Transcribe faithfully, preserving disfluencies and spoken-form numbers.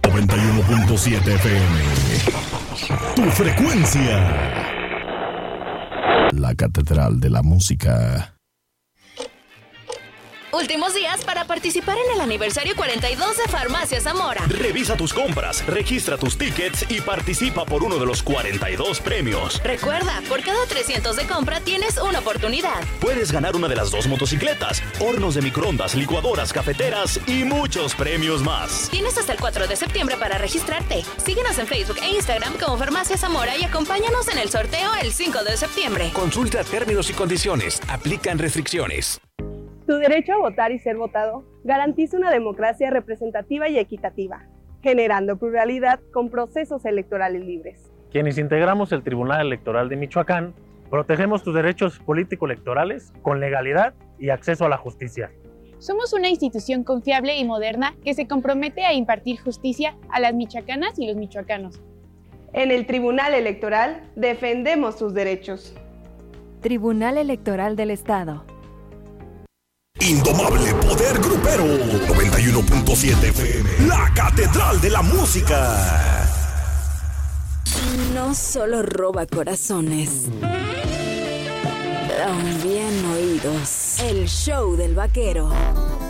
noventa y uno punto siete F M. Tu frecuencia. La Catedral de la Música. Últimos días para participar en el aniversario cuarenta y dos de Farmacia Zamora. Revisa tus compras, registra tus tickets y participa por uno de los cuarenta y dos premios. Recuerda, por cada trescientos de compra tienes una oportunidad. Puedes ganar una de las dos motocicletas, hornos de microondas, licuadoras, cafeteras y muchos premios más. Tienes hasta el cuatro de septiembre para registrarte. Síguenos en Facebook e Instagram como Farmacia Zamora y acompáñanos en el sorteo el cinco de septiembre. Consulta términos y condiciones. Aplican restricciones. Tu derecho a votar y ser votado garantiza una democracia representativa y equitativa, generando pluralidad con procesos electorales libres. Quienes integramos el Tribunal Electoral de Michoacán, protegemos tus derechos político-electorales con legalidad y acceso a la justicia. Somos una institución confiable y moderna que se compromete a impartir justicia a las michoacanas y los michoacanos. En el Tribunal Electoral defendemos tus derechos. Tribunal Electoral del Estado. Indomable poder grupero. noventa y uno punto siete F M. La Catedral de la Música. No solo roba corazones, también oídos. El show del vaquero.